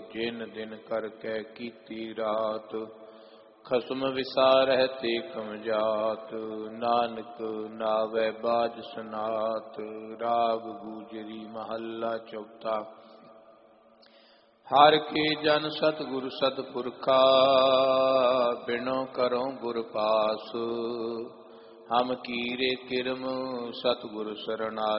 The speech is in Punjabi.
ਜਿਨ ਦਿਨ ਕਰ ਕੈ ਕੀਤੀ ਰਾਤ। ਖਸਮ ਵਿਸਾਰਹਿ ਤੇ ਕਮ ਜਾਤ, ਨਾਨਕ ਨਾਵੈ ਬਾਜ ਸਨਾਤ। ਰਾਗ ਗੂਜਰੀ ਮਹੱਲਾ ਚੌਥਾ। ਹਰਿ ਕੇ ਜਨ ਸਤਿਗੁਰ ਸਤਿਪੁਰਖਾ, ਬਿਨੋ ਕਰੋ ਗੁਰ ਪਾਸ। ਹਮ ਕੀਰੇ ਕਿਰਮ ਸਤਿਗੁਰ ਸਰਨਾਏ,